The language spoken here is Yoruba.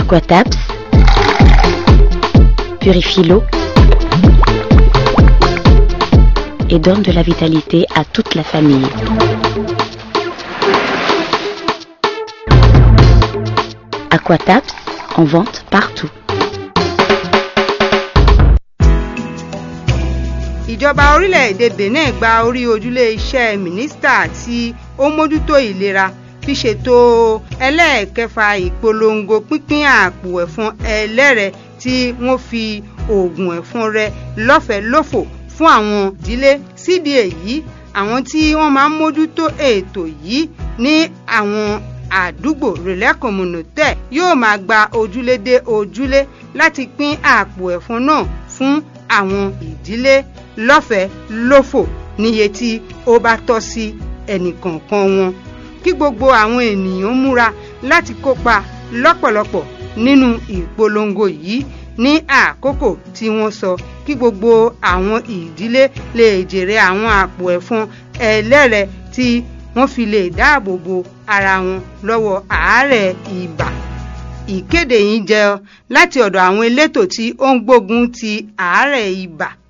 Aquataps purifie l'eau et donne de la vitalité à toute la famille. Aquataps en vente partout. Ìjọba orílẹ̀-èdè Benin gba orí ojúlé iṣẹ́ mínísítà tí ó mójútó ìlera fi ṣètò ẹlẹ́ẹ̀kẹfà ìpolongo pínpín àpò ẹ̀fọn ẹlẹ́rẹ̀ tí wọ́n fi oògùn ẹ̀fọn rẹ̀ lọ́fẹ̀ẹ́ lófò fún àwọn ìdílé. Sídìí èyí, àwọn tí wọ́n máa ń mójútó ètò yìí ní àwọn àdúgbò relais communautaire yóò máa gba ojúlé dé ojúlé láti pín àpò ẹ̀fọn náà fún àwọn ìdílé lọ́fẹ̀ẹ́ lófò níye tí ó bá tọ́ sí ẹnìkọ̀ọ̀kan wọn. Kí gbogbo àwọn ènìyàn múra láti kópa lọ́pọ̀lọpọ̀ nínú ìpolongo yìí ní àkókò tí wọ́n sọ, kí gbogbo àwọn ìdílé lè jèrè àwọn àpò ẹ̀fọn ẹlẹ́rẹ̀ tí wọ́n fi lè dáàbò bo ara wọn lọ́wọ́ àárẹ̀ ibà. Ìkéde yìí jẹ́ láti ọ̀dọ̀ àwọn elétò tí ó ń gbógun ti àárẹ̀ ibà.